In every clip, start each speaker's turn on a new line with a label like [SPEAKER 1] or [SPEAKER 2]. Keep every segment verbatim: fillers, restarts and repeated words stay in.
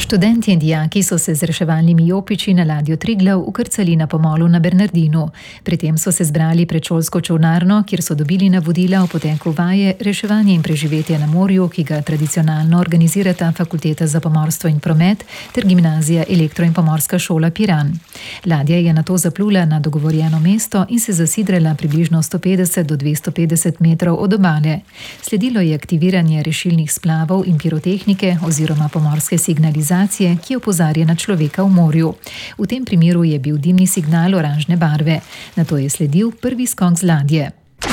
[SPEAKER 1] Študenti in dijaki so se z reševalnimi jopiči na ladjo Triglav ukrcali na pomolu na Bernardinu. Pri tem so se zbrali pred šolsko čolnarno, kjer so dobili navodila o poteku vaje reševanje in preživetje na morju, ki ga tradicionalno organizirata Fakulteta za pomorstvo in promet ter Gimnazija Elektro- in pomorska šola Piran. Ladja je nato zaplula na dogovorjeno mesto in se zasidrala približno sto petdeset do dvesto petdeset metrov od obale. Sledilo je aktiviranje rešilnih splavov in pirotehnike oziroma pomorske signalizacije, ki opozarja na človeka v morju. V tem primeru je bil dimni signal oranžne barve. Nato je sledil prvi skok z ladje.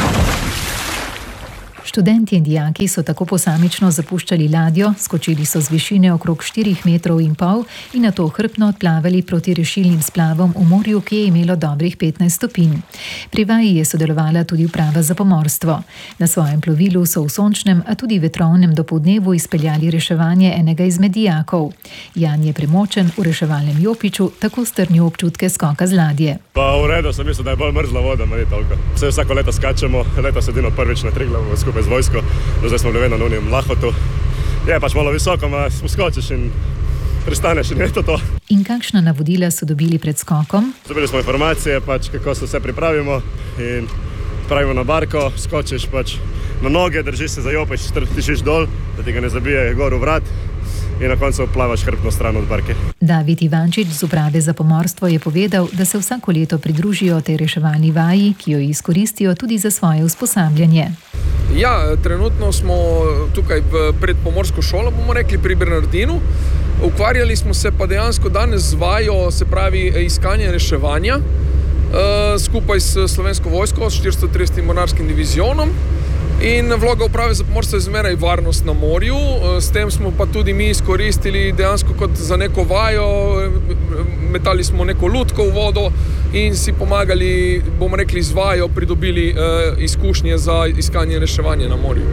[SPEAKER 1] Študenti in dijaki so tako posamično zapuščali ladjo, skočili so z višine okrog štirih metrov in pol in nato hrbtno odplavali proti rešilnim splavom v morju, ki je imelo dobrih petnajst stopinj. Pri vaji je sodelovala tudi uprava za pomorstvo. Na svojem plovilu so v sončnem, a tudi vetrovnem dopoldnevu izpeljali reševanje enega izmed dijakov. Jan je premočen v reševalnem jopiču, tako strnil občutke skoka z ladje.
[SPEAKER 2] Pa v redu, sem mislil, da je bolj mrzla voda, manj toliko. Vse vsako leto skačemo, leto sedimo prvič na Triglavu skupaj z vojsko, zdaj smo bili vedno na unem Lahotu. Je pač malo visoko, ma skočiš in pristaneš in je to to.
[SPEAKER 1] In kakšna navodila so dobili pred skokom?
[SPEAKER 2] Dobili smo informacije, pač, kako se vse pripravimo in pravimo na barko, skočiš pač na noge, držiš se za jopič, tišiš dol, da ti ga ne zabije gor v vrat in na koncu plavaš hrbtno stran od barke.
[SPEAKER 1] David Ivančič z uprave za pomorstvo je povedal, da se vsako leto pridružijo tej reševalni vaji, ki jo izkoristijo tudi za svoje usposabljanje.
[SPEAKER 3] Ja, trenutno smo tukaj pred pomorsko šolo, bomo rekli, pri Bernardinu. Ukvarjali smo se pa dejansko danes z vajo, se pravi iskanje reševanja, skupaj s Slovensko vojsko, s štiristo tridesetim mornarskim divizionom. In vloga uprave za pomorstvo je zmeraj varnost na morju. S tem smo pa tudi mi izkoristili dejansko kot za neko vajo, metali smo neko lutko v vodo in si pomagali, bomo rekli, z vajo pridobili uh, izkušnje za iskanje reševanja na morju.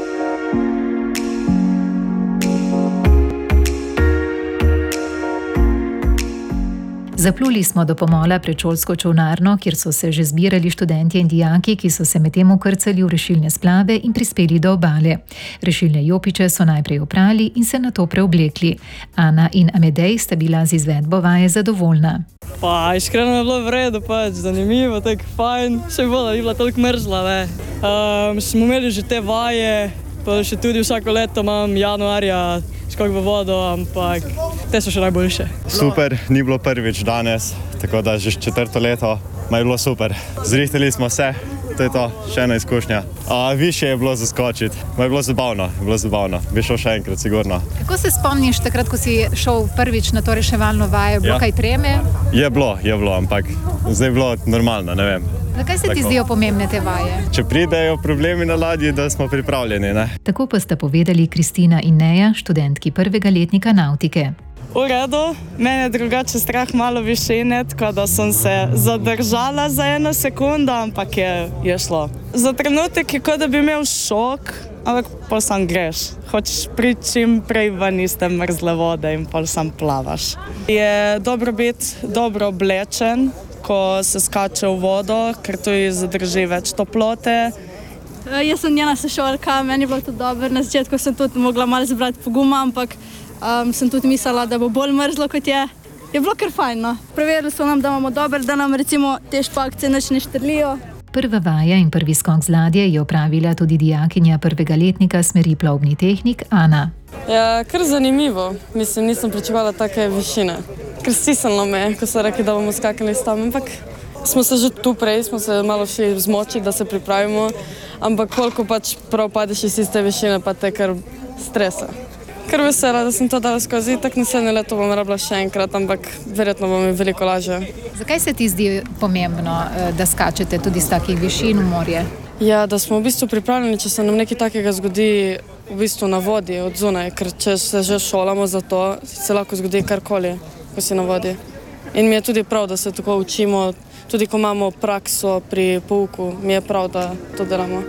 [SPEAKER 1] Zapluli smo do pomola pred šolsko čolnarno, kjer so se že zbirali študenti in dijaki, ki so se medtem ukrcali v rešilne splave in prispeli do obale. Rešilne jopiče so najprej oprali in se nato preoblekli. Ana in Amedej sta bila z izvedbo vaje zadovoljna.
[SPEAKER 4] Pa, iskreno je bilo v redu, pač, zanimivo, tako fajn. Še bolj, je bila toliko mrzla, ne. Um, smo imeli že te vaje, pa še tudi vsako leto imam januarja skok v vodo, ampak te so še najboljše.
[SPEAKER 5] Super, ni bilo prvič danes, tako da že četrto leto, ma je bilo super. Zrihtali smo se, to je to, še ena izkušnja. A više je bilo zaskočiti, ma je bilo zabavno, je bilo zabavno, bi šel še enkrat, sigurno.
[SPEAKER 6] Kako se spomniš takrat, ko si šel prvič na to reševalno vajo, bilo ja. kaj treme?
[SPEAKER 5] Je bilo, je bilo, ampak zdaj je bilo normalno, ne vem.
[SPEAKER 6] Zakaj se ti Tako. zdijo pomembne te vaje?
[SPEAKER 5] Če pridejo problemi na ladji, da smo pripravljeni, ne?
[SPEAKER 1] Tako pa sta povedali Kristina in Neja, študentki prvega letnika nautike.
[SPEAKER 4] V redu, mene je drugače strah malo višine, tako da sem se zadržala za eno sekundo, ampak je, je šlo. Za trenutek je kot da bi imel šok, ampak pol sam greš. Hočeš priti čim prej ven iz te mrzle vode in pol sam plavaš. Je dobro biti dobro oblečen, ko se skače v vodo, ker to ji zadrži več toplote.
[SPEAKER 7] Jaz sem njena sošolka, meni je bilo to dobro. Na začetku sem tudi mogla malo zbrati poguma, ampak um, sem tudi mislila, da bo bolj mrzlo, kot je. Je bilo kar fajn, no. Preverili so nam, da imamo dober, da nam recimo te špakce nič ne štrlijo.
[SPEAKER 1] Prva vaja in prvi skok z ladje je opravila tudi dijakinja prvega letnika smeri plovbni tehnik Ana.
[SPEAKER 8] Ja, kar zanimivo. Mislim, nisem pričakovala take višine. Ker stisnilo me, ko so rekli, da bomo skakali s tam, ampak smo se že tu prej, smo se malo šli zmočiti, da se pripravimo, ampak koliko pač prav padeš iz te višine, pa te kar stresa. Kar vesela, da sem to dala skozi, tak naslednje leto bom rabila še enkrat, ampak verjetno bo mi veliko lažje.
[SPEAKER 6] Zakaj se ti zdi pomembno, da skačete tudi z takih višin v morje?
[SPEAKER 8] Ja, da smo v bistvu pripravljeni, če se nam nekaj takega zgodi v bistvu na vodi od zunaj, ker če se že šolamo za to, se lahko zgodi karkoli, ko si na vodi. In mi je tudi prav, da se tako učimo, tudi ko imamo prakso pri pouku, mi je prav, da to delamo.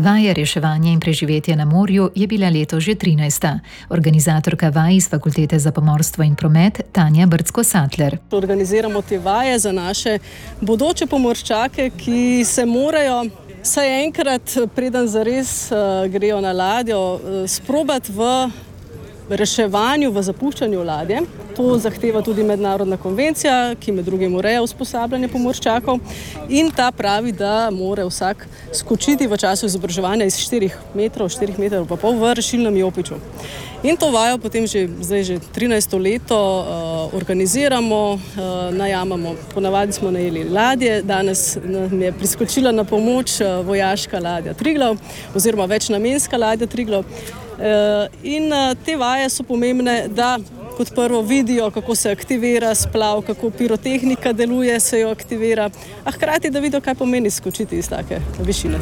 [SPEAKER 1] Vaja reševanja in preživetja na morju je bila leto že trinajsta. Organizatorka vaj iz Fakultete za pomorstvo in promet Tanja Brcko-Sattler.
[SPEAKER 9] Organiziramo te vaje za naše bodoče pomorščake, ki se morajo vsaj enkrat, preden zares uh, grejo na ladjo, uh, sprobati v reševanju, v zapuščanju ladje. To zahteva tudi mednarodna konvencija, ki med drugim ureja usposabljanje pomorščakov, in ta pravi, da mora vsak skočiti v času izobraževanja iz štirih metrov, štirih metrov pa pol v rešilnem jopiču. In to vajo potem že, zdaj že trinajsto leto uh, organiziramo, uh, najamamo, ponavadi smo najeli ladje, danes nam je priskočila na pomoč uh, vojaška ladja Triglav oziroma večnamenska ladja Triglav. Uh, in uh, te vaje so pomembne, da kot prvo vidijo, kako se aktivira splav, kako pirotehnika deluje, se jo aktivira, a hkrati, da vidijo, kaj pomeni skočiti iz take višine.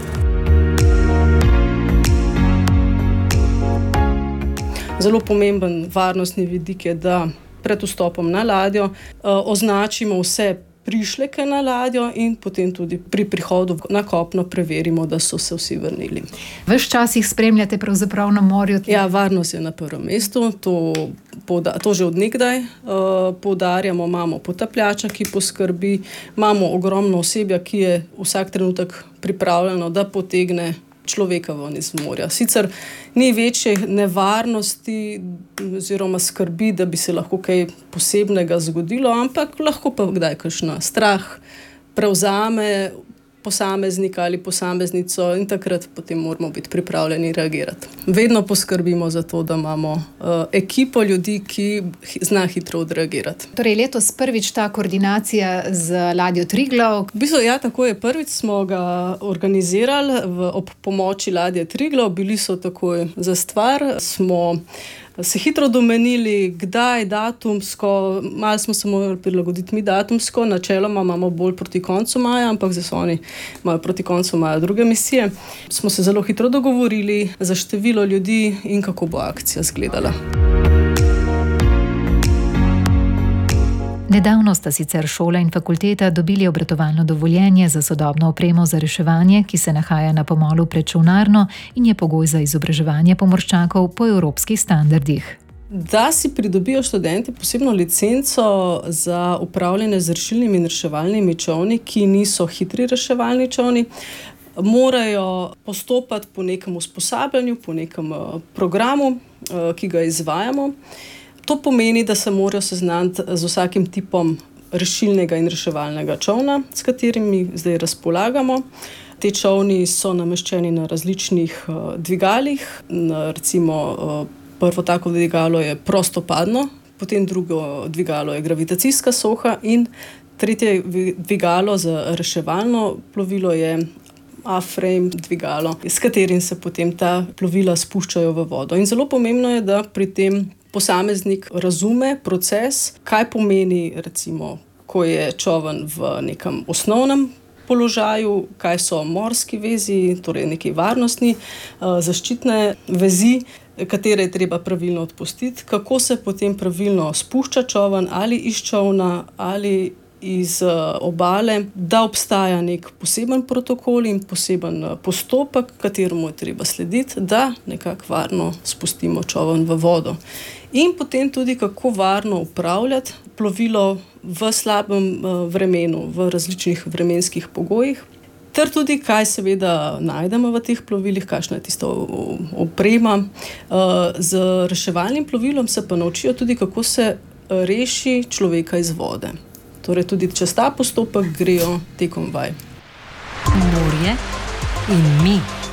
[SPEAKER 9] Zelo pomemben varnostni vidik je, da pred vstopom na ladjo uh, označimo vse prišleke na ladjo in potem tudi pri prihodu na kopno preverimo, da so se vsi vrnili.
[SPEAKER 6] Ves čas jih spremljate pravzaprav na morju?
[SPEAKER 9] Ja, varnost je na prvem mestu, to, to že od nekdaj uh, poudarjamo, imamo potapljača, ki poskrbi, imamo ogromno osebja, ki je vsak trenutek pripravljeno, da potegne človeka ven iz morja. Sicer ni večje nevarnosti oziroma skrbi, da bi se lahko kaj posebnega zgodilo, ampak lahko pa kdaj kakšna strah prevzame posameznika ali posameznico in takrat potem moramo biti pripravljeni reagirati. Vedno poskrbimo za to, da imamo uh, ekipo ljudi, ki zna hitro odreagirati.
[SPEAKER 6] Torej letos prvič ta koordinacija z ladjo Triglav.
[SPEAKER 9] V bistvu, ja, tako je. Prvič smo ga organizirali v, ob pomoči ladje Triglav. Bili so takoj za stvar. Smo se hitro domenili, kdaj, datumsko, malo smo se morali prilagoditi mi datumsko, načeloma imamo bolj proti koncu maja, ampak zdaj so oni imajo proti koncu maja druge misije. Smo se zelo hitro dogovorili za število ljudi in kako bo akcija izgledala.
[SPEAKER 1] Nedavno sta sicer šola in fakulteta dobili obratovalno dovoljenje za sodobno opremo za reševanje, ki se nahaja na pomolu pred čolnarno in je pogoj za izobraževanje pomorščakov po evropskih standardih.
[SPEAKER 9] Da si pridobijo študenti posebno licenco za upravljanje z rešilnimi in reševalnimi čolni, ki niso hitri reševalni čolni, morajo postopati po nekem usposabljanju, po nekem programu, ki ga izvajamo. To pomeni, da se morajo seznaniti z vsakim tipom rešilnega in reševalnega čolna, s katerimi zdaj razpolagamo. Te čolni so nameščeni na različnih uh, dvigalih. Na, recimo, uh, prvo tako dvigalo je prostopadno, potem drugo dvigalo je gravitacijska soha in tretje dvigalo za reševalno plovilo je A-frame dvigalo, s katerim se potem ta plovila spuščajo v vodo. In zelo pomembno je, da pri tem posameznik razume proces, kaj pomeni, recimo, ko je čoln v nekem osnovnem položaju, kaj so morski vezi, torej neki varnostni, zaščitne vezi, katere je treba pravilno odpustiti, kako se potem pravilno spušča čoln ali iz čolna ali iz obale, da obstaja nek poseben protokol in poseben postopek, kateremu je treba slediti, da nekako varno spustimo čoln v vodo. In potem tudi, kako varno upravljati plovilo v slabem vremenu, v različnih vremenskih pogojih, ter tudi, kaj seveda najdemo v teh plovilih, kakšna je tista oprema. Z reševalnim plovilom se pa naučijo tudi, kako se reši človeka iz vode. Torej tudi čez ta postopek grejo tekom vaj.
[SPEAKER 10] Morje in mi.